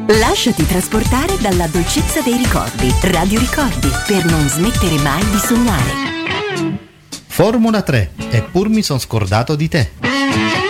Lasciati trasportare dalla dolcezza dei ricordi. Radio Ricordi, per non smettere mai di sognare. Formula 3, eppur mi son scordato di te.